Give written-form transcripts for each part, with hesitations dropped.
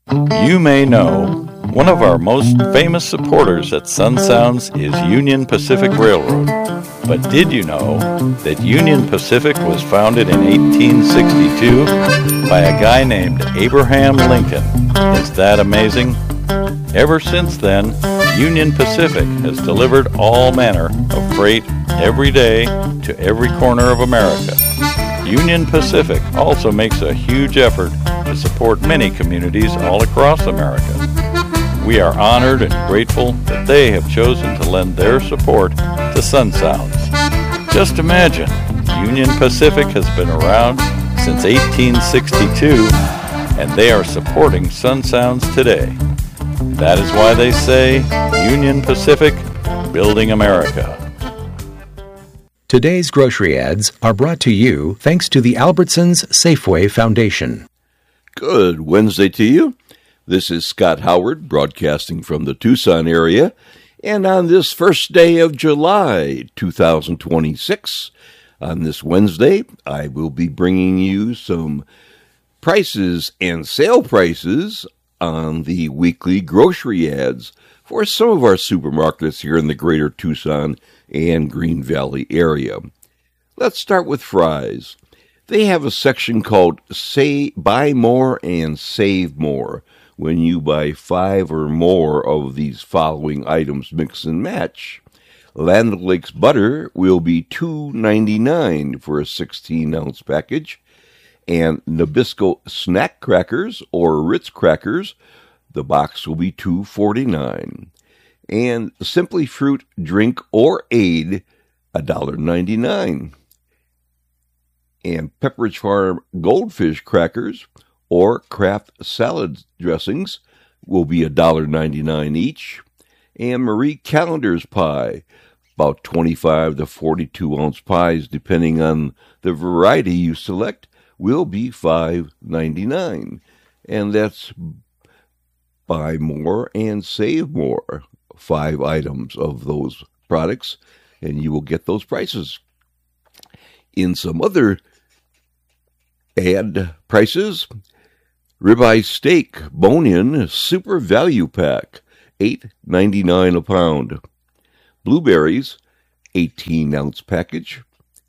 You may know one of our most famous supporters at Sun Sounds is Union Pacific Railroad. But did you know that Union Pacific was founded in 1862 by a guy named Abraham Lincoln? Is that amazing? Ever since then, Union Pacific has delivered all manner of freight every day to every corner of America. Union Pacific also makes a huge effort to support many communities all across America. We are honored and grateful that they have chosen to lend their support to Sun Sounds. Just imagine, Union Pacific has been around since 1862, and they are supporting Sun Sounds today. That is why they say, Union Pacific, building America. Today's grocery ads are brought to you thanks to the Albertsons Safeway Foundation. Good Wednesday to you. This is Scott Howard broadcasting from the Tucson area. And on this first day of July 2026, on this Wednesday, I will be bringing you some prices and sale prices on the weekly grocery ads for some of our supermarkets here in the greater Tucson and Green Valley area. Let's start with Fry's. They have a section called Buy More and Save More. When you buy 5 or more of these following items mix and match, Land O'Lakes butter will be $2.99 for a 16-ounce package, and Nabisco snack crackers or Ritz crackers, the box will be $2.49. And Simply Fruit drink or aid, $1.99. And Pepperidge Farm Goldfish crackers or Kraft salad dressings will be $1.99 each. And Marie Callender's pie, about 25 to 42-ounce pies, depending on the variety you select, will be $5.99. And that's Buy More and Save More. 5 items of those products, and you will get those prices. In some other ad prices, ribeye steak bone-in super value pack, $8.99 a pound. Blueberries, 18-ounce package,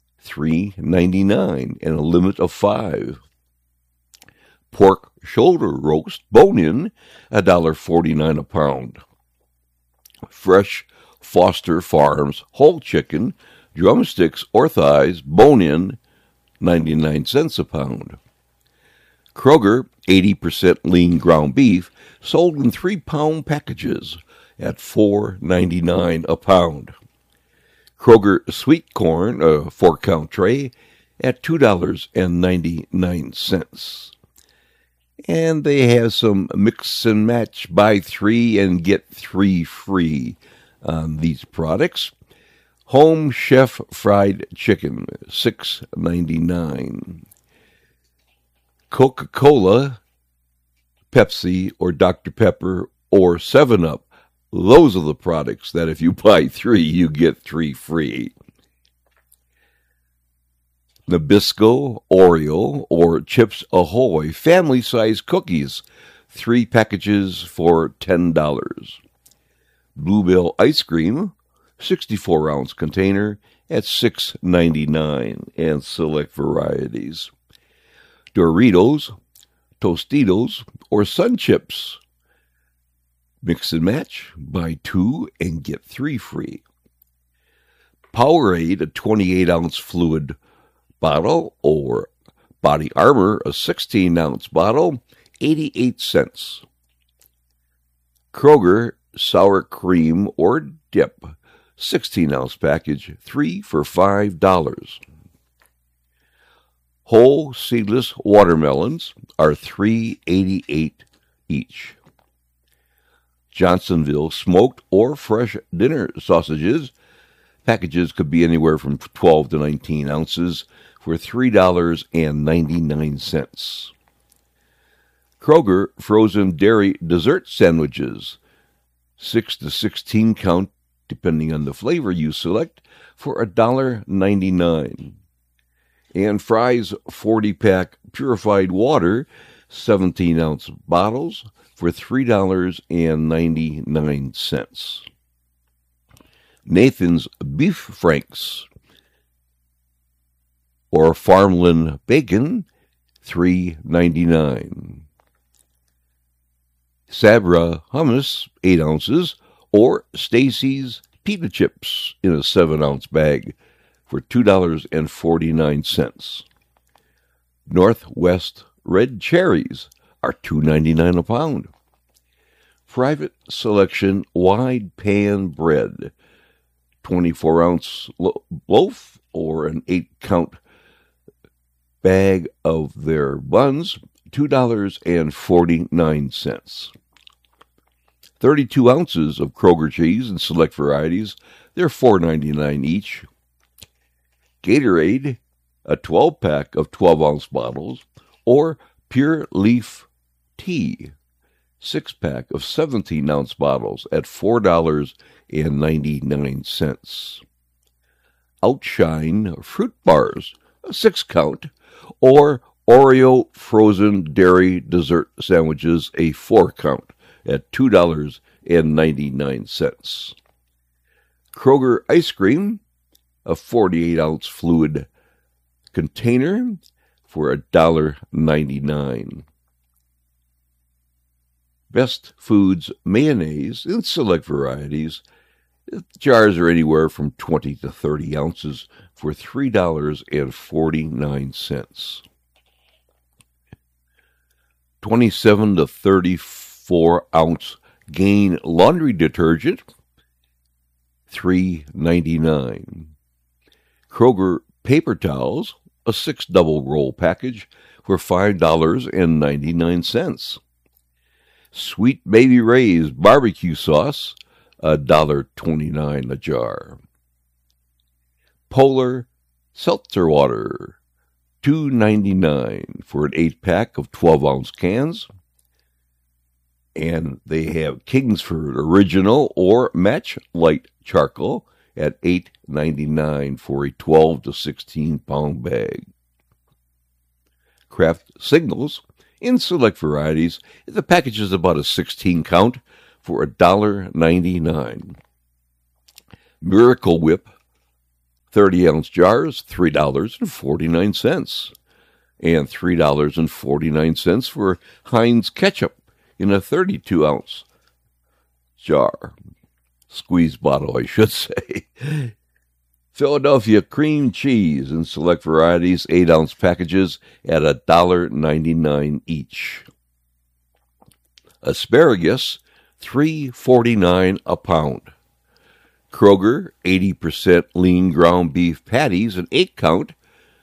$3.99 and a limit of 5. Pork shoulder roast bone-in, $1.49 a pound. Fresh Foster Farms whole chicken, drumsticks or thighs, bone-in, 99 cents a pound. Kroger 80% lean ground beef sold in 3-pound packages at $4.99 a pound. Kroger sweet corn, a 4-count tray, at $2.99. And they have some mix and match, buy 3 and get 3 free on these products. Home Chef fried chicken, $6.99. Coca-Cola, Pepsi, or Dr. Pepper, or 7-Up. Those are the products that if you buy 3, you get 3 free. Nabisco, Oreo, or Chips Ahoy family-size cookies, 3 packages for $10. Bluebell ice cream, 64-ounce container at $6.99 and select varieties. Doritos, Tostitos, or Sun Chips. Mix and match, buy 2 and get 3 free. Powerade, a 28-ounce fluid bottle, or Body Armor, a 16-ounce bottle, 88 cents. Kroger sour cream or dip, 16-ounce package, 3 for $5. Whole seedless watermelons are $3.88 each. Johnsonville smoked or fresh dinner sausages, packages could be anywhere from 12 to 19 ounces, for $3.99. Kroger frozen dairy dessert sandwiches, 6 to 16 count, depending on the flavor you select, for $1.99. And Fry's 40-pack purified water, 17-ounce bottles for $3.99. Nathan's Beef Franks or Farmland Bacon, $3.99. Sabra Hummus, 8 ounces, or Stacy's Pita Chips in a 7-ounce bag for $2.49. Northwest Red Cherries are $2.99 a pound. Private Selection Wide Pan Bread, 24-ounce loaf or an 8-count bag of their buns, $2.49. 32 ounces of Kroger cheese in select varieties, they're $4.99 each. Gatorade, a 12-pack of 12-ounce bottles, or Pure Leaf Tea, 6-pack of 17-ounce bottles at $4.99. Outshine Fruit Bars, a 6-count, or Oreo frozen dairy dessert sandwiches, a 4-count, at $2.99. Kroger ice cream, a 48-ounce fluid container for $1.99. Best Foods mayonnaise in select varieties. Jars are anywhere from 20 to 30 ounces for $3.49. 27 to 34-ounce Gain laundry detergent, $3.99. Kroger paper towels, a 6 double roll package for $5.99. Sweet Baby Ray's barbecue sauce, $1.29 a jar. Polar seltzer water, $2.99 for an 8-pack of 12-ounce cans. And they have Kingsford Original or Match Light Charcoal at $8.99 for a 12 to 16-pound bag. Kraft Singles in select varieties, the package is about a 16-count for $1.99. Miracle Whip 30-ounce jars, $3.49. And $3.49 for Heinz Ketchup in a 32-ounce jar. Squeeze bottle, I should say. Philadelphia cream cheese in select varieties, 8-ounce packages at $1.99 each. Asparagus, $3.49 a pound. Kroger, 80% lean ground beef patties, an 8-count,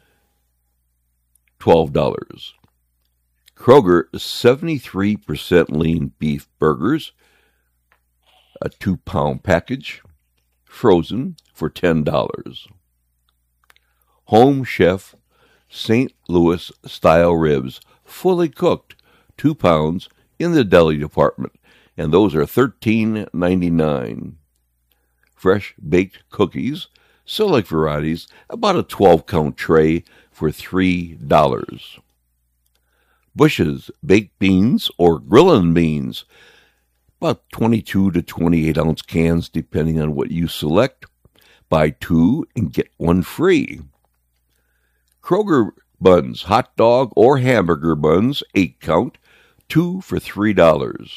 $12. Kroger, 73% lean beef burgers, a 2-pound package, frozen for $10. Home Chef St. Louis style ribs, fully cooked, 2 pounds in the deli department, and those are $13.99. Fresh baked cookies, select varieties, about a 12-count tray for $3. Bush's baked beans or grillin' beans, about 22 to 28-ounce cans depending on what you select. Buy 2 and get 1 free. Kroger buns, hot dog or hamburger buns, 8-count, 2 for $3.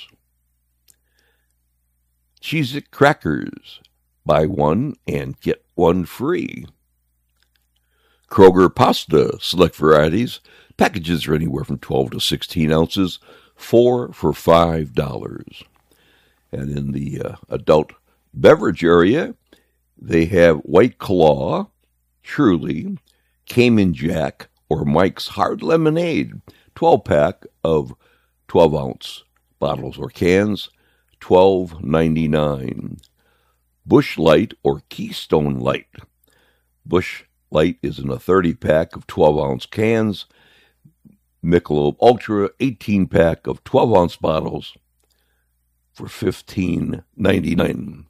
Cheez-It crackers, buy 1 and get 1 free. Kroger pasta, select varieties, packages are anywhere from 12 to 16 ounces, 4 for $5. And in the adult beverage area, they have White Claw, Truly, Cayman Jack, or Mike's Hard Lemonade, 12-pack of 12-ounce bottles or cans, $12.99. Busch Light or Keystone Light. Busch Light is in a 30-pack of 12-ounce cans. Michelob Ultra, 18-pack of 12-ounce bottles for $15.99.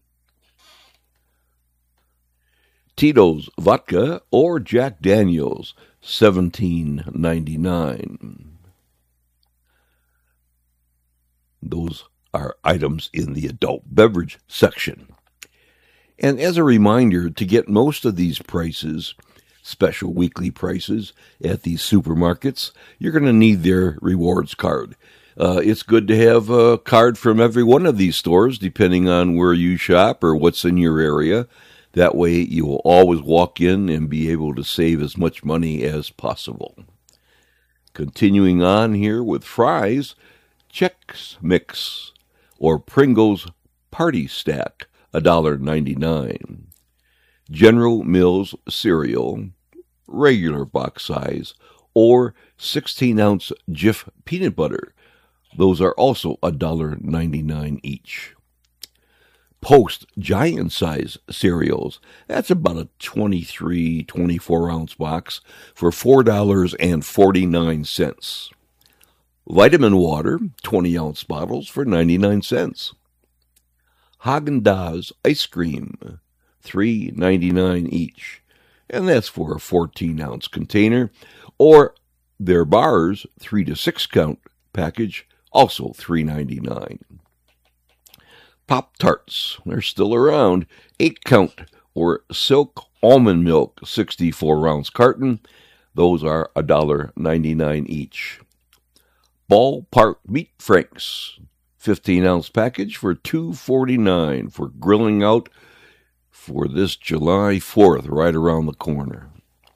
Tito's Vodka or Jack Daniels, $17.99. Those are items in the adult beverage section. And as a reminder, to get most of these prices, special weekly prices at these supermarkets, you're going to need their rewards card. It's good to have a card from every one of these stores, depending on where you shop or what's in your area. That way you will always walk in and be able to save as much money as possible. Continuing on here with fries, Chex Mix or Pringles Party Stack, $1.99. General Mills cereal, regular box size, or 16-ounce Jif peanut butter. Those are also $1.99 each. Post giant size cereals, that's about a 23, 24-ounce box for $4.49. Vitamin water, 20-ounce bottles for 99 cents. Haagen-Dazs ice cream, $3.99 each, and that's for a 14-ounce container, or their bars, 3 to 6 count package, also $3.99. Pop-Tarts, they're still around, 8 count or Silk almond milk, 64-ounce carton, those are $1.99 each. Ballpark Meat Franks, 15-ounce package for $2.49 for grilling out for this July 4th, right around the corner.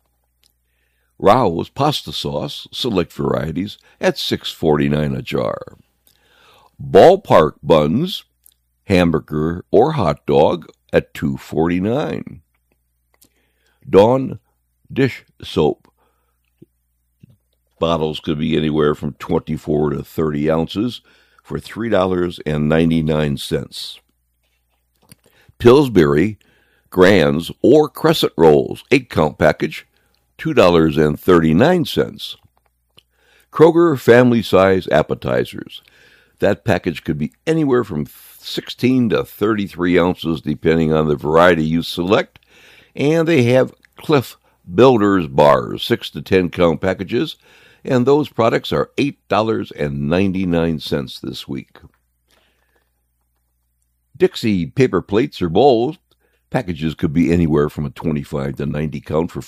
Rao's pasta sauce, select varieties, at $6.49 a jar. Ballpark buns, hamburger or hot dog, at $2.49. Dawn dish soap. Bottles could be anywhere from 24 to 30 ounces for $3.99. Pillsbury Grands or Crescent Rolls, 8-count package, $2.39. Kroger Family Size Appetizers. That package could be anywhere from 16 to 33 ounces depending on the variety you select. And they have Cliff Builders bars, 6 to 10-count packages, and those products are $8.99 this week. Dixie paper plates or bowls, packages could be anywhere from a 25 to 90 count for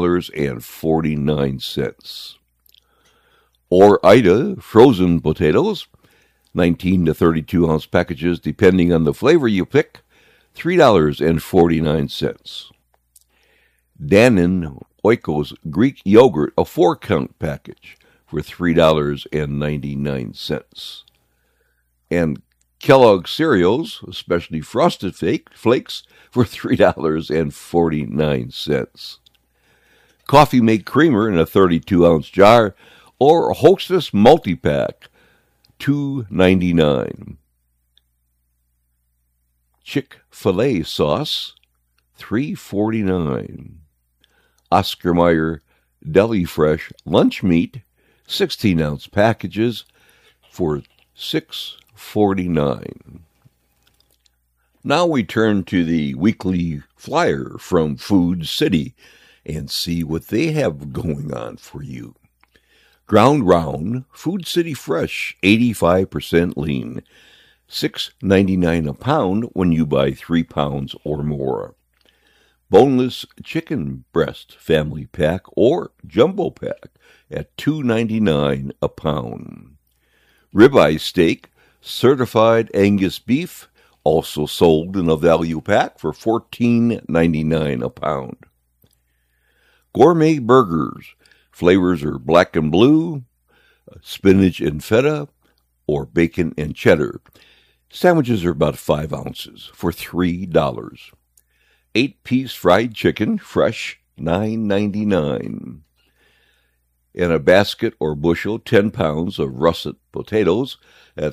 $5.49. Or Ida frozen potatoes, 19 to 32-ounce packages depending on the flavor you pick, $3.49. Dannon Oikos Greek yogurt, a 4-count package for $3.99. And Kellogg's cereals, especially Frosted Flakes, for $3.49. Coffee Mate Creamer in a 32-ounce jar, or Hostess Multi-Pack, $2.99. Chick-fil-A sauce, $3.49. Oscar Mayer Deli Fresh lunch meat, 16-ounce packages for $6.49. Now we turn to the weekly flyer from Food City and see what they have going on for you. Ground Round, Food City Fresh, 85% lean, $6.99 a pound when you buy 3 pounds or more. Boneless chicken breast family pack or jumbo pack at $2.99 a pound. Ribeye steak, certified Angus beef, also sold in a value pack for $14.99 a pound. Gourmet burgers, flavors are black and blue, spinach and feta, or bacon and cheddar. Sandwiches are about 5 ounces for $3. 8-piece fried chicken, fresh, $9.99. In a basket or bushel, 10 pounds of russet potatoes at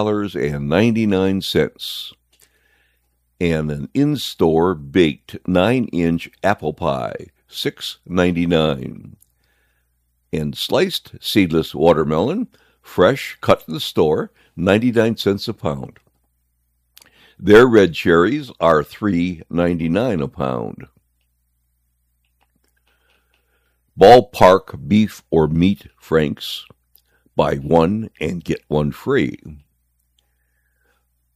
$3.99. And an in-store baked 9-inch apple pie, $6.99. And sliced seedless watermelon, fresh, cut in the store, 99 cents a pound. Their red cherries are $3.99 a pound. Ballpark beef or meat franks, buy one and get one free.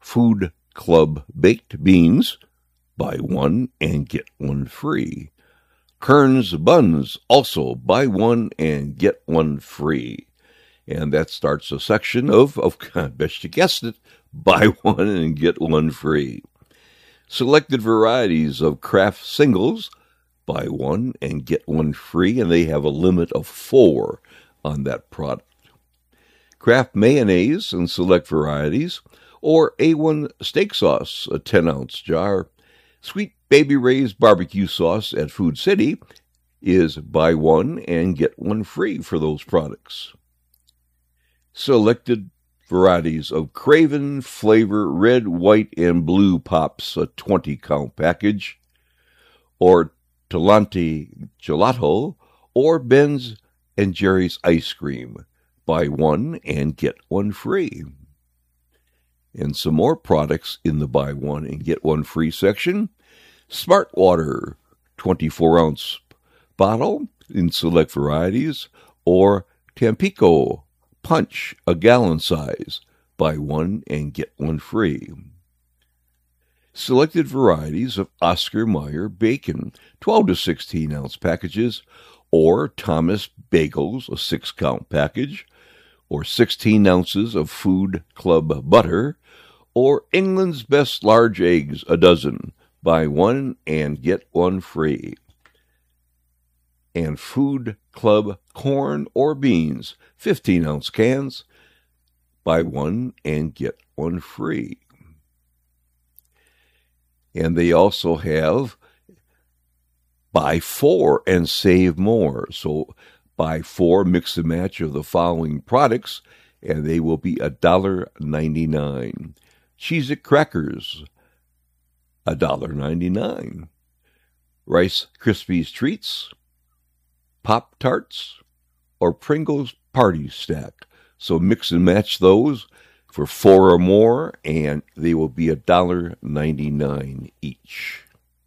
Food Club baked beans, buy one and get one free. Kern's buns, also buy one and get one free. And that starts a section of I bet you guessed it, buy one and get one free. Selected varieties of Kraft singles, buy one and get one free, and they have a limit of 4 on that product. Kraft mayonnaise and select varieties, or A1 steak sauce, a 10-ounce jar. Sweet Baby Ray's barbecue sauce at Food City is buy one and get one free for those products. Selected varieties of Craven flavor red, white, and blue pops, a 20-count package, or Talenti gelato, or Ben's and Jerry's ice cream. Buy one and get one free. And some more products in the buy one and get one free section. Smart Water, 24-ounce bottle in select varieties, or Tampico Punch, a gallon size. Buy one and get one free. Selected varieties of Oscar Mayer bacon, 12 to 16-ounce packages, or Thomas Bagels, a 6-count package, or 16 ounces of Food Club butter, or England's Best large eggs, a dozen. Buy one and get one free. And Food Club corn or beans, 15-ounce cans. Buy one and get one free. And they also have buy 4 and save more. So buy 4, mix and match of the following products, and they will be $1.99. Cheez-It crackers, $1.99. Rice Krispies treats, Pop-Tarts, or Pringles Party Stack. So mix and match those for 4 or more, and they will be $1.99 each.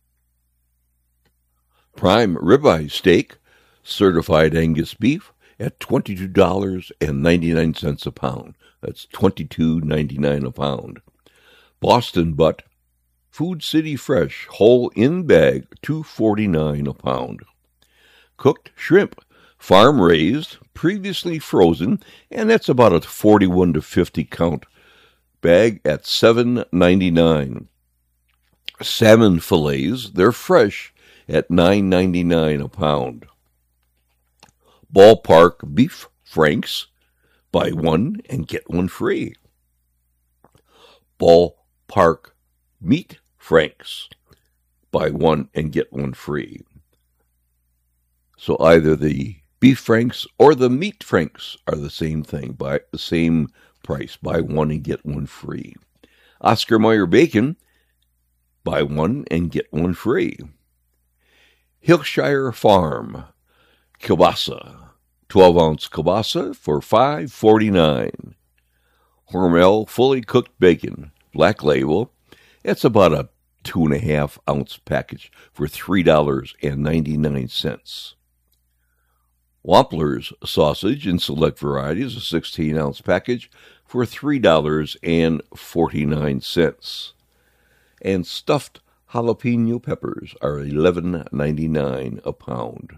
Prime ribeye steak, certified Angus beef, at $22.99 a pound. That's $22.99 a pound. Boston butt, Food City fresh, whole in bag, $2.49 a pound. Cooked shrimp, farm raised, previously frozen, and that's about a 41 to 50 count bag at $7.99. Salmon fillets, they're fresh at $9.99 a pound. Ballpark beef franks, buy one and get one free. Ballpark meat franks, buy one and get one free. So either the beef franks or the meat franks are the same thing, by the same price. Buy one and get one free. Oscar Mayer bacon, buy one and get one free. Hillshire Farm kielbasa, 12-ounce kielbasa for $5.49. Hormel fully cooked bacon, black label. It's about a 2.5-ounce package for $3.99. Wampler's sausage in select varieties, a 16-ounce package for $3.49. And stuffed jalapeno peppers are $11.99 a pound.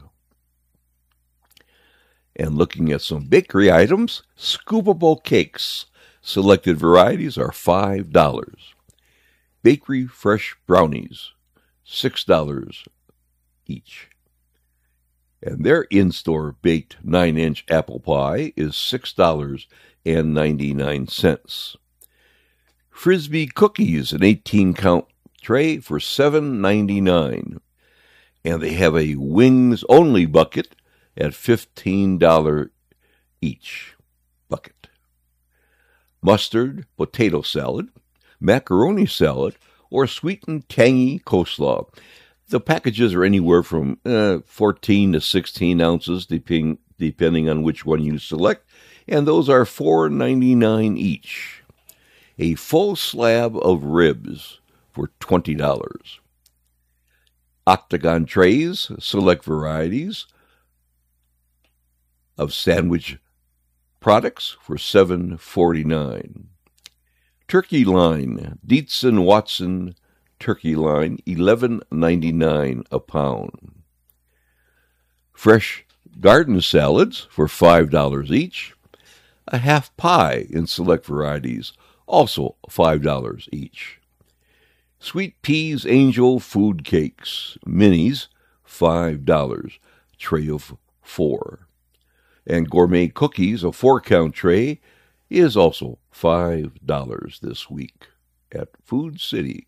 And looking at some bakery items, scoopable cakes, selected varieties are $5. Bakery fresh brownies, $6 each. And their in-store baked 9-inch apple pie is $6.99. Frisbee cookies, an 18-count tray for $7.99. And they have a wings-only bucket at $15 each bucket. Mustard potato salad, macaroni salad, or sweet and tangy coleslaw. The packages are anywhere from 14 to 16 ounces, depending on which one you select, and those are $4.99 each. A full slab of ribs for $20. Octagon trays, select varieties of sandwich products for $7.49. Turkey line, Dietz and Watson turkey line, $11.99 a pound. Fresh garden salads for $5 each. A half pie in select varieties, also $5 each. Sweet peas angel food cakes, minis, $5, tray of 4. And gourmet cookies, a 4-count tray, is also $5 this week at Food City.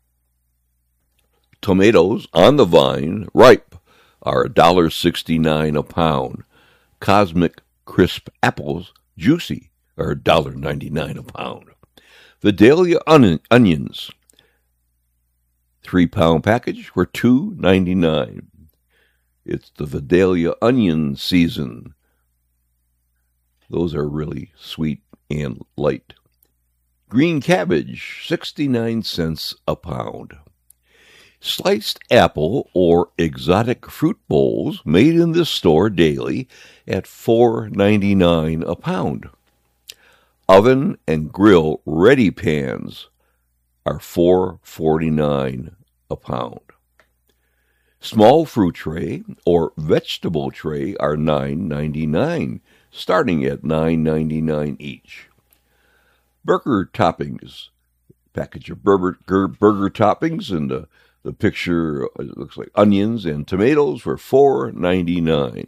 Tomatoes on the vine, ripe, are $1.69 a pound. Cosmic crisp apples, juicy, are $1.99 a pound. Vidalia onions, 3-pound package for $2.99. It's the Vidalia onion season. Those are really sweet and light. Green cabbage, 69 cents a pound. Sliced apple or exotic fruit bowls made in this store daily at $4.99 a pound. Oven and grill ready pans are $4.49 a pound. Small fruit tray or vegetable tray are $9.99, starting at $9.99 each. Burger toppings, package of burger toppings, and the picture looks like onions and tomatoes for $4.99.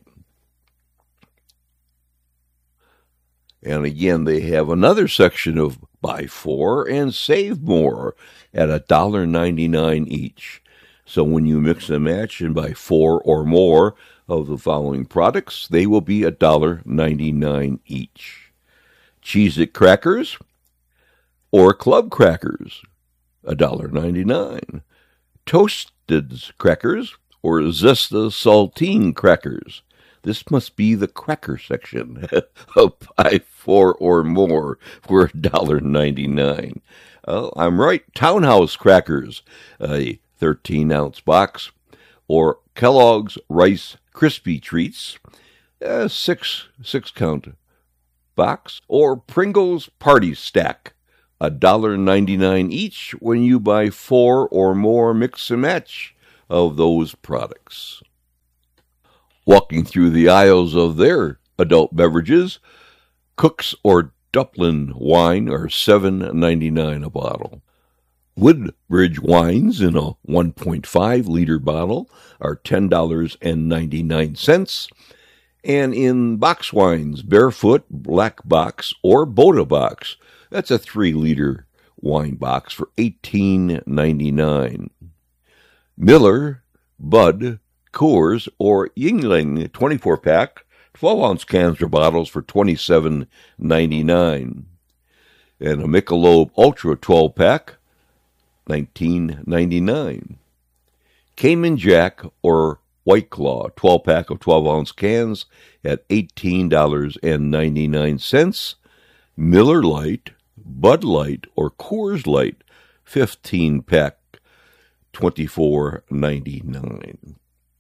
And again, they have another section of buy 4 and save more at $1.99 each. So when you mix and match and buy 4 or more of the following products, they will be $1.99 each. Cheez-It crackers or club crackers, $1.99. Toasted crackers or Zesta saltine crackers. This must be the cracker section. Buy 4 or more for $1.99. Oh, I'm right. Townhouse crackers, a 13-ounce box, or Kellogg's Rice Krispie Treats, a 6-count box, or Pringles Party Stack, $1.99 each when you buy 4 or more mix and match of those products. Walking through the aisles of their adult beverages, Cook's or Duplin wine are $7.99 a bottle. Woodbridge wines in a 1.5-liter bottle are $10.99. And in box wines, Barefoot, Black Box, or Boda Box, that's a 3-liter wine box for $18.99. Miller, Bud, Coors, or Yuengling 24-pack, 12-ounce cans or bottles for $27.99. And a Michelob Ultra 12-pack, $19.99. Cayman Jack or White Claw 12-pack of 12-ounce cans at $18.99. Miller Lite, Bud Light, or Coors Light 15-pack, $24.99.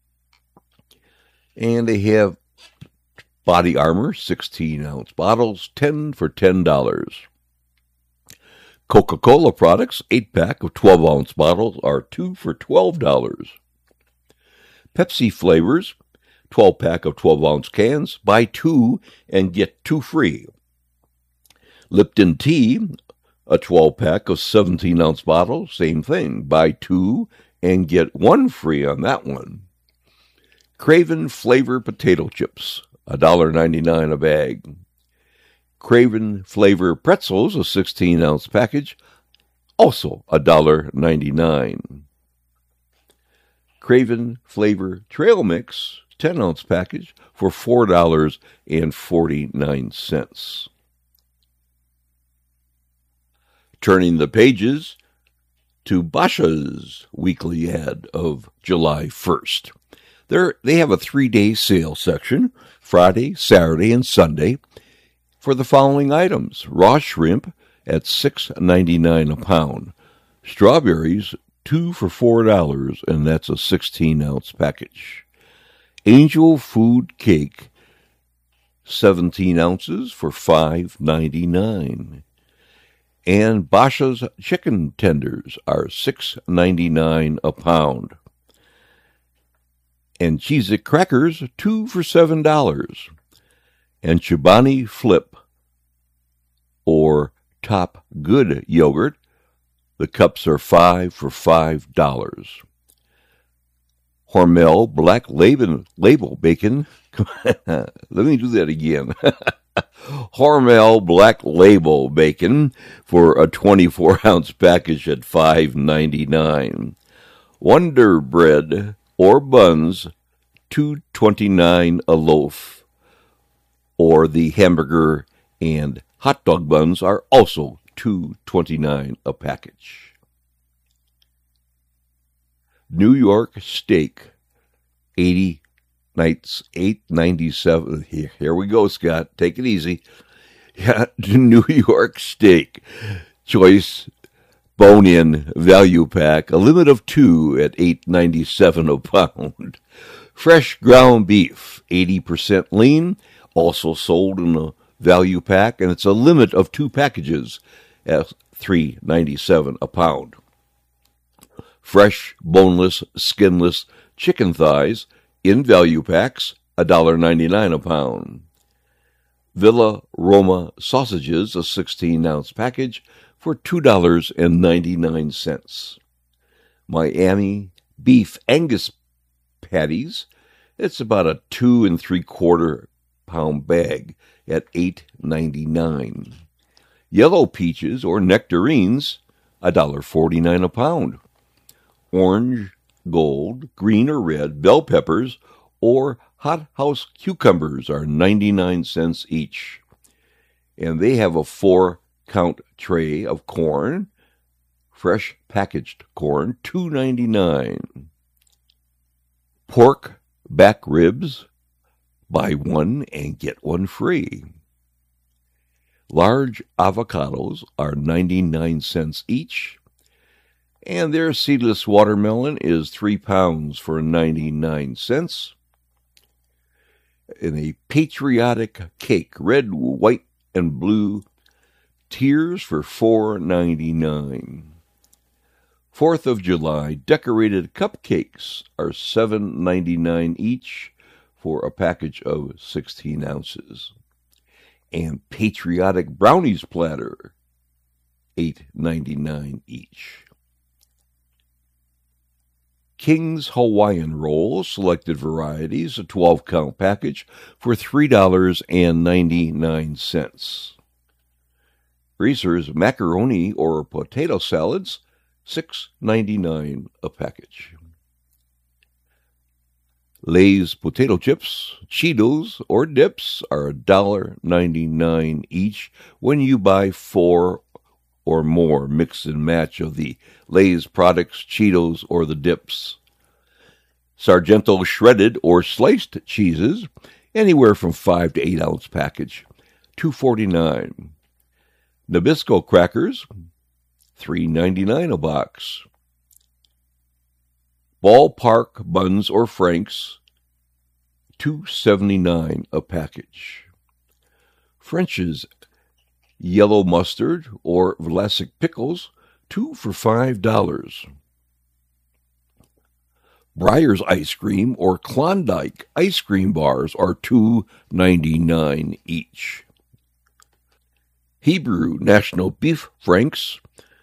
And they have Body Armor 16-ounce bottles, 10 for $10. Coca-Cola products, 8-pack of 12-ounce bottles, are 2 for $12. Pepsi flavors, 12-pack of 12-ounce cans, buy 2 and get 2 free. Lipton tea, a 12-pack of 17-ounce bottles, same thing, buy 2 and get 1 free on that one. Craven flavor potato chips, $1.99 a bag. Craven flavor pretzels, a 16-ounce package, also $1.99. Craven flavor trail mix, 10-ounce package, for $4.49. Turning the pages to Basha's weekly ad of July 1st. They have a 3-day sale section, Friday, Saturday, and Sunday, for the following items. Raw shrimp at $6.99 a pound. Strawberries, 2 for $4, and that's a 16-ounce package. Angel Food Cake, 17 ounces for $5.99. And Basha's chicken tenders are $6.99 a pound. And Cheez-It crackers, 2 for $7. And Chobani Flip or Top Good yogurt, the cups are 5 for $5. Hormel Black Label Bacon. Let me do that again. Hormel Black Label Bacon for a 24-ounce package at $5.99. Wonder Bread or buns, $2.29 a loaf. Or the hamburger and hot dog buns are also $2.29 a package. New York steak, 80 nights, $8.97. Here we go, Scott. Take it easy. Yeah, New York steak, choice bone-in value pack, a limit of 2 at $8.97 a pound. Fresh ground beef, 80% lean, also sold in a value pack, and it's a limit of 2 packages at $3.97 a pound. Fresh, boneless, skinless chicken thighs in value packs, $1.99 a pound. Villa Roma sausages, a 16-ounce package, for $2.99. Miami beef Angus patties, it's about a 2 3/4 pound bag at $8.99. Yellow peaches or nectarines, $1.49 a pound. Orange, gold, green or red bell peppers or hothouse cucumbers are 99 cents each. And they have a 4-count tray of corn, fresh packaged corn, $2.99. Pork back ribs, buy one and get one free. Large avocados are 99 cents each. And their seedless watermelon is 3 pounds for 99 cents. And a patriotic cake, red, white, and blue, tiers for $4.99. 4th of July decorated cupcakes are $7.99 each for a package of 16 ounces. And patriotic brownies platter, $8.99 each. King's Hawaiian Roll, selected varieties, a 12-count package for $3.99. Reese's macaroni or potato salads, $6.99 a package. Lay's potato chips, Cheetos, or dips are $1.99 each when you buy 4 or more mix and match of the Lay's products, Cheetos, or the dips. Sargento shredded or sliced cheeses, anywhere from 5 to 8 ounce package, $2.49. Nabisco crackers, $3.99 a box. Ballpark buns or franks, $2.79 a package. French's yellow mustard or Vlasic pickles, 2 for $5. Breyer's ice cream or Klondike ice cream bars are $2.99 each. Hebrew National Beef Franks,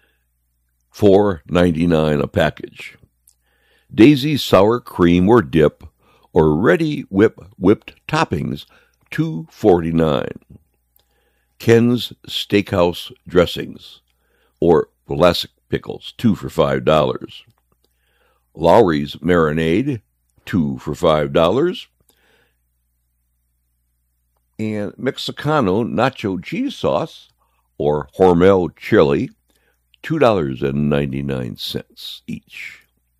$4.99 a package. Daisy sour cream or dip or ready whipped toppings, $2.49. Ken's Steakhouse dressings or Vlasic pickles, 2 for $5. Lowry's marinade, 2 for $5. And Mexicano nacho cheese sauce or Hormel chili, $2.99 each.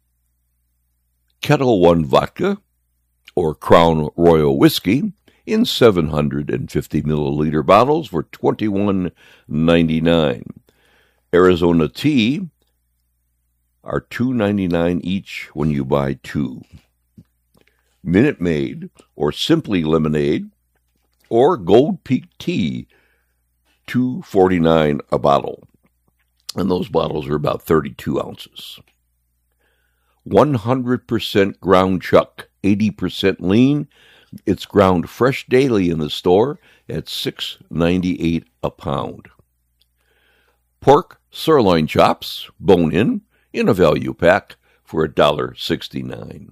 Kettle One vodka or Crown Royal whiskey in 750 milliliter bottles for $21.99. Arizona tea are $2.99 each when you buy 2. Minute Maid or Simply Lemonade or Gold Peak tea, $2.49 a bottle. and those bottles are about 32 ounces. 100% ground chuck, 80% lean. It's ground fresh daily in the store at $6.98 a pound. Pork sirloin chops, bone-in a value pack for $1.69.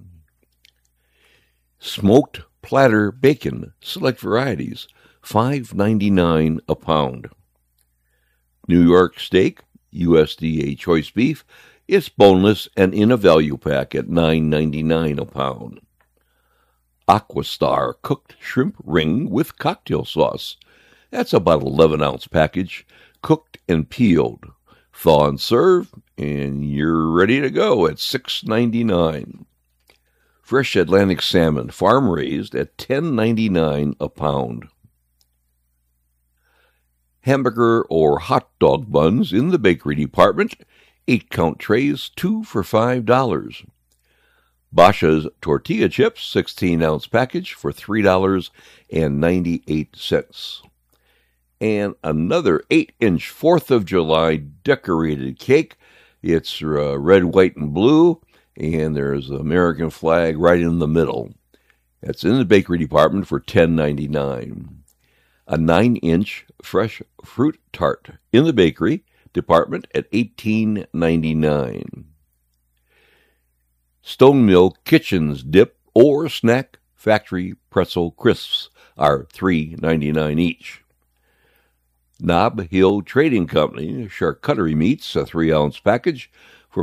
Smoked platter bacon, select varieties, $5.99 a pound. New York steak, USDA choice beef, it's boneless and in a value pack at $9.99 a pound. Aquastar cooked shrimp ring with cocktail sauce. That's about 11-ounce package, cooked and peeled. Thaw and serve, and you're ready to go at $6.99. Fresh Atlantic salmon, farm-raised at $10.99 a pound. Hamburger or hot dog buns in the bakery department, 8-count trays, 2 for $5. Basha's tortilla chips, 16-ounce package for $3.98. And another 8-inch 4th of July decorated cake. It's red, white, and blue, and there's an American flag right in the middle. That's in the bakery department for $10.99. A 9-inch fresh fruit tart in the bakery department at $18.99. Stone Mill Kitchen's dip or snack factory pretzel crisps are $3.99 each. Nob Hill Trading Company charcuterie meats, a 3-ounce package for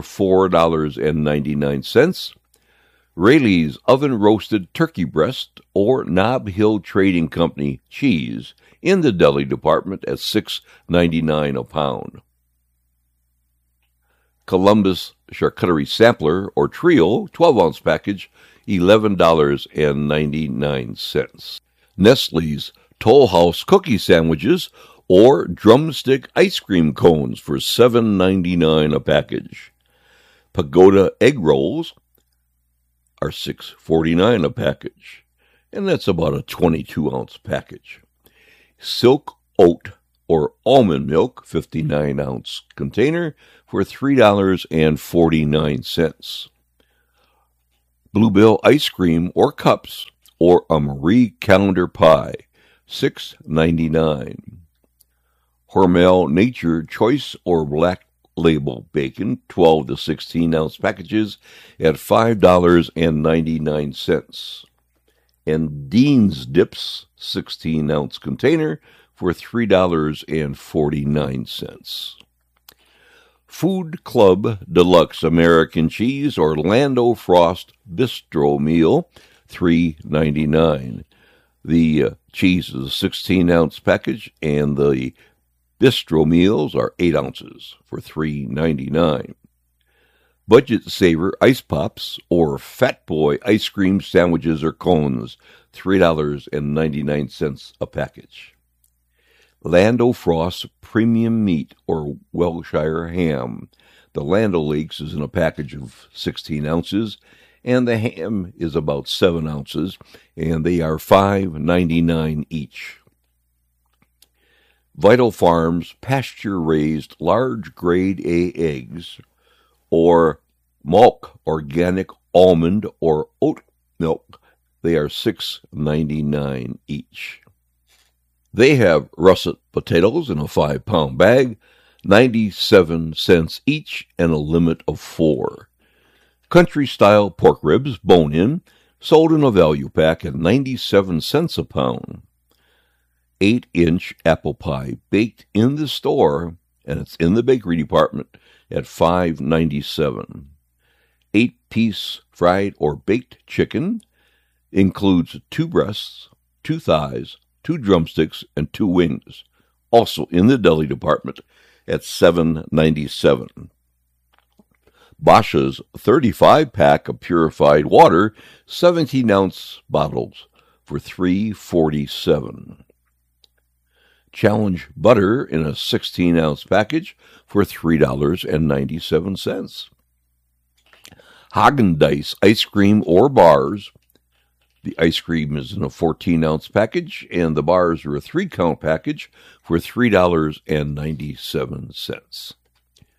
$4.99. Rayleigh's oven roasted turkey breast or Nob Hill Trading Company cheese in the deli department at $6.99 a pound. Columbus charcuterie sampler or trio 12-ounce package, $11.99. Nestle's Toll House cookie sandwiches or drumstick ice cream cones for $7.99 a package. Pagoda egg rolls are $6.49 a package, and that's about a 22-ounce package. Silk oat or almond milk, 59-ounce container for $3.49. Bluebell ice cream or cups or a Marie Calendar pie, $6.99. Hormel Nature Choice or Black Label bacon, 12 to 16-ounce packages at $5.99. And Dean's Dips, 16-ounce container for $3.49. Food Club Deluxe American Cheese Orlando Frost Bistro Meal, $3.99. The cheese is a 16-ounce package, and the Bistro meals are 8 ounces for $3.99. Budget Saver Ice Pops or Fat Boy ice cream sandwiches or cones, $3.99 a package. Land O'Frost Premium Meat or Welshire Ham. The Land O'Lakes is in a package of 16 ounces, and the ham is about 7 ounces, and they are $5.99 each. Vital Farms pasture-raised large grade A eggs or Malk organic almond or oat milk. They are $6.99 each. They have russet potatoes in a 5-pound bag, 97 cents each, and a limit of 4. Country-style pork ribs, bone-in, sold in a value pack at 97 cents a pound. 8-inch apple pie baked in the store, and it's in the bakery department at $5.97. 8-piece fried or baked chicken includes 2 breasts, 2 thighs, 2 drumsticks, and 2 wings, also in the deli department at $7.97. Basha's 35-pack of purified water, 17-ounce bottles for $3.47. Challenge butter in a 16-ounce package for $3.97. Haagen-Dazs ice cream or bars. The ice cream is in a 14-ounce package, and the bars are a 3-count package for $3.97.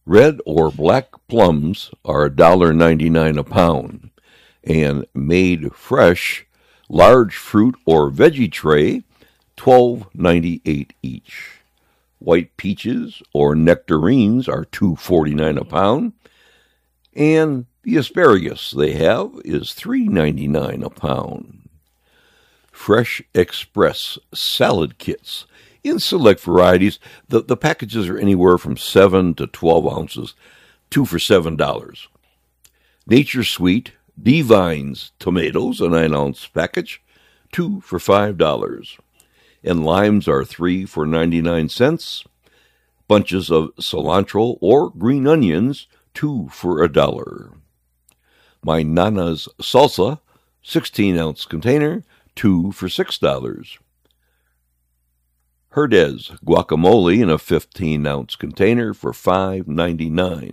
Red or black plums are $1.99 a pound, and made fresh large fruit or veggie tray, $12.98 each. White peaches or nectarines are $2.49 a pound, and the asparagus they have is $3.99 a pound. Fresh Express salad kits in select varieties. The packages are anywhere from 7 to 12 ounces, 2 for $7. Nature Sweet Divines tomatoes, a 9-ounce package, 2 for $5. And limes are 3 for 99 cents. Bunches of cilantro or green onions, 2 for $1. My Nana's salsa, 16-ounce container, 2 for $6. Herdez guacamole in a 15-ounce container for $5.99.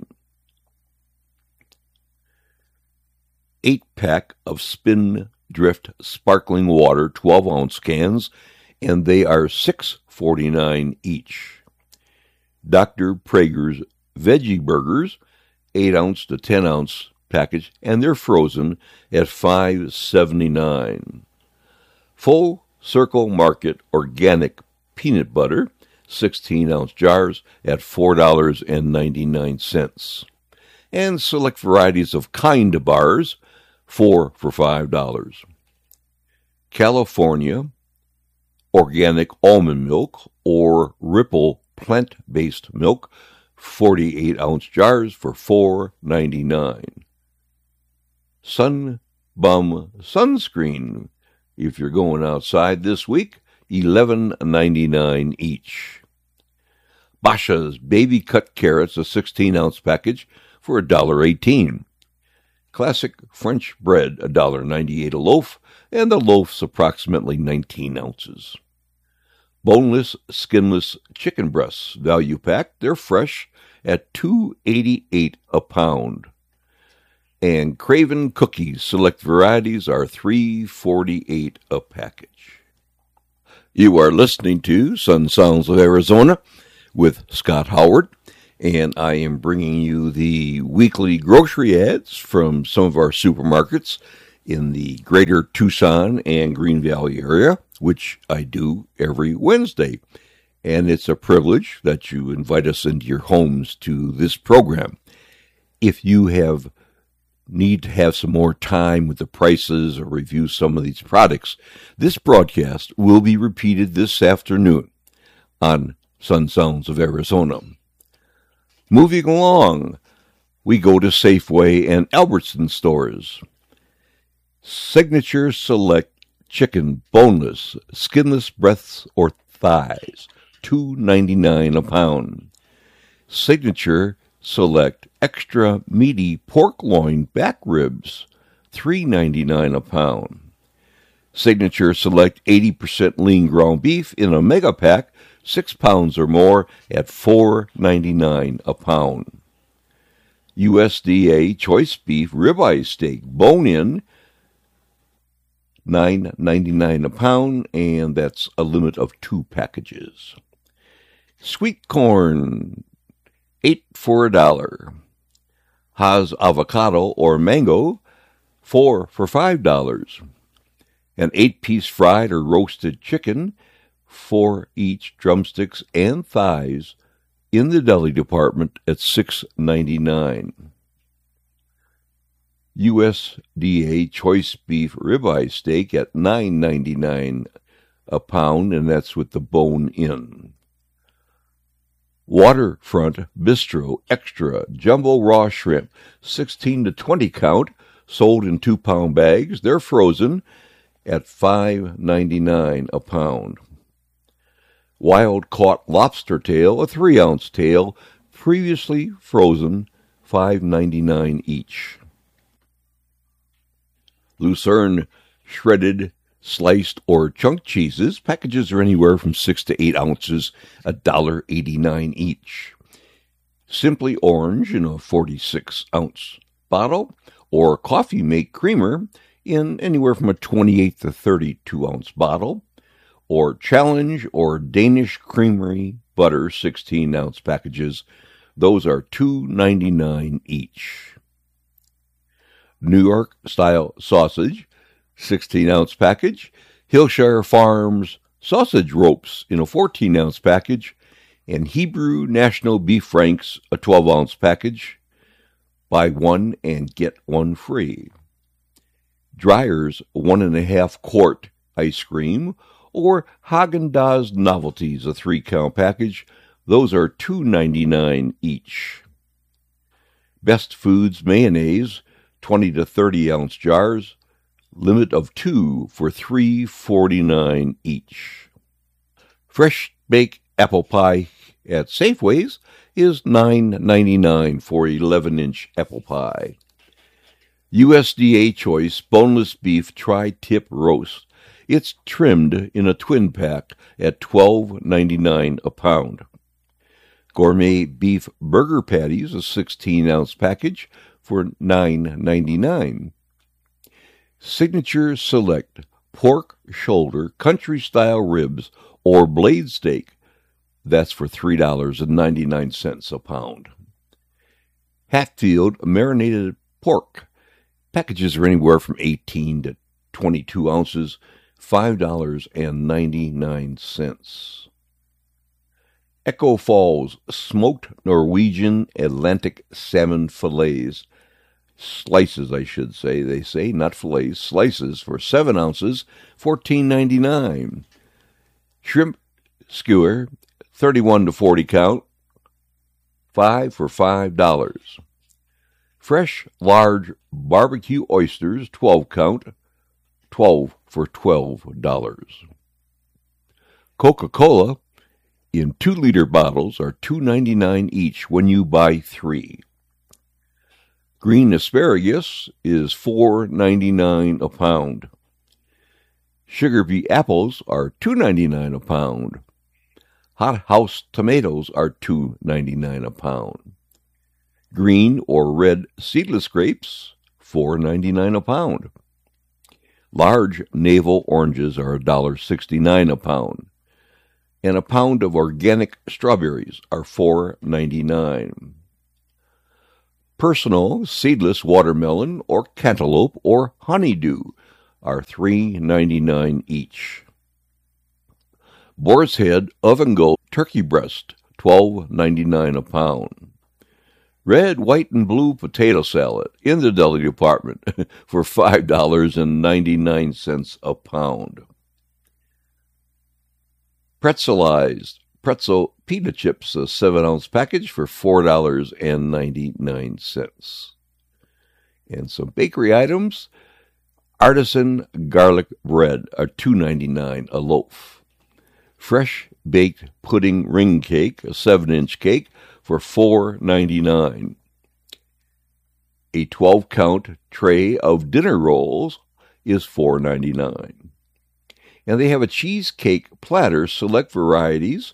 8-pack of Spindrift sparkling water, 12-ounce cans, and they are $6.49 each. Dr. Praeger's veggie burgers, 8-ounce to 10-ounce package, and they're frozen at $5.79. Full Circle Market organic peanut butter, 16-ounce jars at $4.99. And select varieties of Kind bars, 4 for $5. California organic almond milk or Ripple plant-based milk, 48-ounce jars for $4.99. Sun Bum sunscreen, if you're going outside this week, $11.99 each. Basha's baby cut carrots, a 16-ounce package, for $1.18. Classic French bread, $1.98 a loaf, and the loaf's approximately 19 ounces. Boneless, skinless chicken breasts, value pack, they're fresh at $2.88 a pound. And Craven cookies, select varieties, are $3.48 a package. You are listening to Sun Sounds of Arizona with Scott Howard, and I am bringing you the weekly grocery ads from some of our supermarkets in the greater Tucson and Green Valley area, which I do every Wednesday. And it's a privilege that you invite us into your homes to this program. If you need to have some more time with the prices or review some of these products, this broadcast will be repeated this afternoon on Sun Sounds of Arizona. Moving along, we go to Safeway and Albertson stores. Signature Select Chicken Boneless, Skinless Breasts or Thighs, $2.99 a pound. Signature Select Extra Meaty Pork Loin Back Ribs, $3.99 a pound. Signature Select 80% Lean Ground Beef in a mega pack, 6 pounds or more, at $4.99 a pound. USDA Choice Beef Ribeye Steak Bone-In, $9.99 a pound, and that's a limit of 2 packages. Sweet corn, 8 for $1. Hass avocado or mango, 4 for $5. An 8-piece fried or roasted chicken, 4 each, drumsticks and thighs, in the deli department at $6.99. USDA Choice Beef Ribeye Steak at $9.99 a pound, and that's with the bone in. Waterfront Bistro Extra Jumbo Raw Shrimp, 16 to 20 count, sold in 2-pound bags. They're frozen at $5.99 a pound. Wild Caught Lobster Tail, a 3-ounce tail, previously frozen, $5.99 each. Lucerne Shredded, Sliced, or Chunk Cheeses, packages are anywhere from 6 to 8 ounces, $1.89 each. Simply Orange in a 46-ounce bottle, or Coffee Mate Creamer in anywhere from a 28 to 32-ounce bottle, or Challenge or Danish Creamery Butter 16-ounce packages Those are $2.99 each. New York-style sausage, 16-ounce package. Hillshire Farms sausage ropes in a 14-ounce package. And Hebrew National Beef Franks, a 12-ounce package. Buy one and get one free. Dreyer's 1.5 quart ice cream, or Haagen-Dazs Novelties, a 3-count package. Those are $2.99 each. Best Foods mayonnaise, 20 to 30-ounce jars, limit of 2 for $3.49 each. Fresh baked apple pie at Safeway's is $9.99 for 11-inch apple pie. USDA Choice boneless beef tri-tip roast. It's trimmed in a twin pack at $12.99 a pound. Gourmet beef burger patties, a 16-ounce package, for $9.99. Signature Select pork shoulder country-style ribs or blade steak. That's for $3.99 a pound. Hatfield marinated pork. Packages are anywhere from 18 to 22 ounces, $5.99. Echo Falls smoked Norwegian Atlantic salmon fillets. Slices, I should say. They say, not fillets. Slices for 7 ounces, $14.99. Shrimp skewer, 31 to 40 count, 5 for $5. Fresh, large barbecue oysters, 12 count, 12 for $12. Coca-Cola in 2-liter bottles are $2.99 each when you buy 3. Green asparagus is $4.99 a pound. Sugar beet apples are $2.99 a pound. Hot house tomatoes are $2.99 a pound. Green or red seedless grapes, $4.99 a pound. Large navel oranges are $1.69 a pound. And a pound of organic strawberries are $4.99. Personal seedless watermelon or cantaloupe or honeydew are $3.99 each. Boar's Head oven goat turkey breast, $12.99 a pound. Red, white, and blue potato salad in the deli department for $5.99 a pound. Pretzelized pretzel pita chips, a 7-ounce package for $4.99. And some bakery items. Artisan garlic bread are $2.99 a loaf. Fresh baked pudding ring cake, a 7-inch cake, for $4.99. A 12-count tray of dinner rolls is $4.99. And they have a cheesecake platter, select varieties,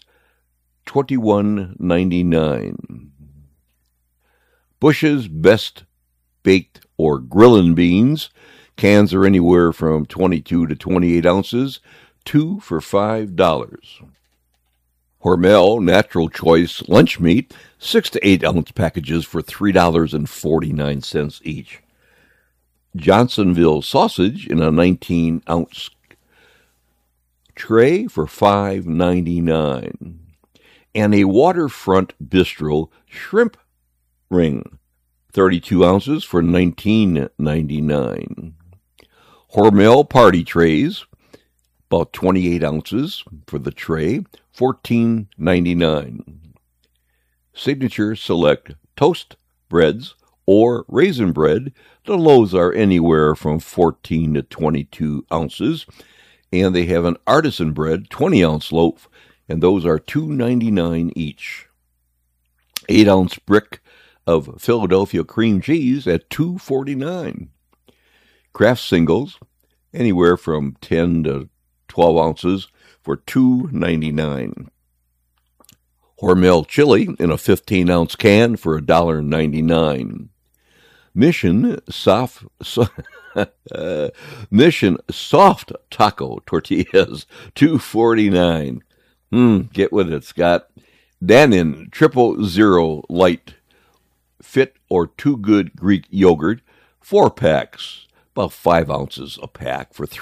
$21.99. Bush's Best Baked or Grillin' Beans. Cans are anywhere from 22 to 28 ounces, 2 for $5. Hormel Natural Choice lunch meat, 6 to 8 ounce packages for $3.49 each. Johnsonville sausage in a 19-ounce tray for $5.99. And a Waterfront Bistro shrimp ring, 32 ounces for $19.99. Hormel party trays, about 28 ounces for the tray, $14.99. Signature Select toast breads or raisin bread. The loaves are anywhere from 14 to 22 ounces. And they have an artisan bread, 20-ounce loaf, and those are $2.99 each. 8-ounce brick of Philadelphia cream cheese at $2.49. Kraft singles, anywhere from 10 to 12 ounces for $2.99. Hormel chili in a 15-ounce can for $1.99. Mission soft taco tortillas, $2.49. Get with it, Scott. Dannon Triple Zero Light Fit or Too Good Greek Yogurt, 4 packs, about 5 ounces a pack for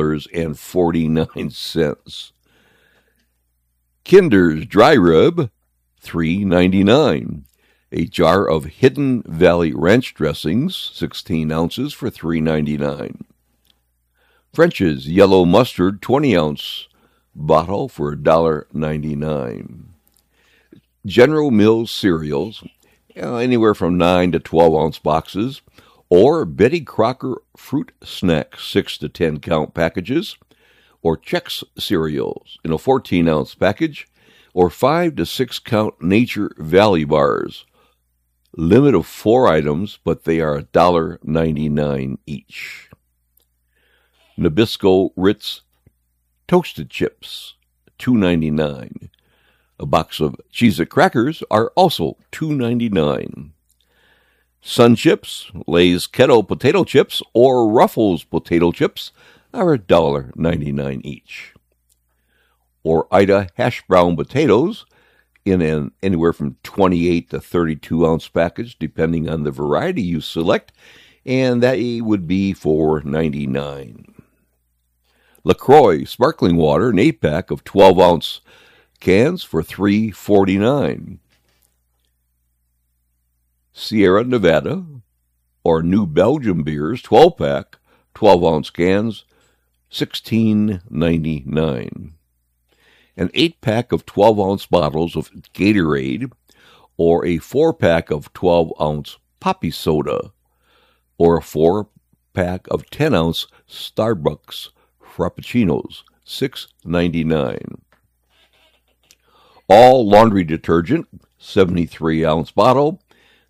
$3.49. Kinder's Dry Rub, $3.99. A jar of Hidden Valley Ranch dressings, 16 ounces for $3.99. French's Yellow Mustard, 20-ounce bottle for $1.99. General Mills cereals, anywhere from 9 to 12-ounce boxes, or Betty Crocker Fruit Snacks, 6 to 10 count packages, or Chex cereals in a 14-ounce package, or 5 to 6 count Nature Valley bars. Limit of 4 items, but they are $1.99 each. Nabisco Ritz Toasted Chips, $2.99. A box of Cheez-It crackers are also $2.99. Sun Chips, Lay's Kettle Potato Chips, or Ruffles Potato Chips are $1.99 each. Or Ida Hash Brown Potatoes in an anywhere from 28 to 32 ounce package, depending on the variety you select, and that would be $4.99. LaCroix Sparkling Water, an 8-pack of 12-ounce cans for $3.49. Sierra Nevada or New Belgium beers, 12-pack, 12-ounce cans, $16.99. An 8-pack of 12-ounce bottles of Gatorade, or a 4-pack of 12-ounce Poppy Soda, or a 4-pack of 10-ounce Starbucks Frappuccinos, $6.99. All laundry detergent, 73-ounce bottle,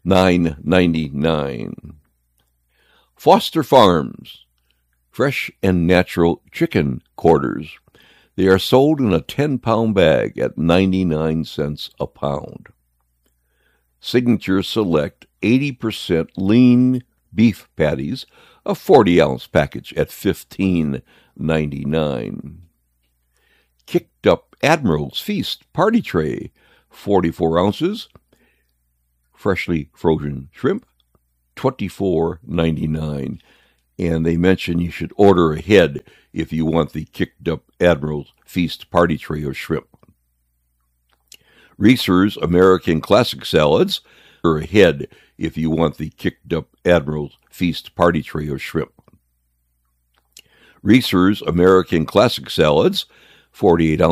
$9.99. Foster Farms fresh and natural chicken quarters. They are sold in a 10-pound bag at 99 cents a pound. Signature Select 80% lean beef patties, a 40-ounce package at $15.99. Kicked Up Admiral's Feast Party Tray, 44 ounces, freshly frozen shrimp, $24.99. And they mention you should order ahead if you want the Kicked Up Admiral's Feast Party Tray of shrimp. Reese's American Classic Salads, order ahead if you want the Kicked Up Admiral's Feast Party Tray of shrimp. Reese's American Classic Salads, 48 ounces.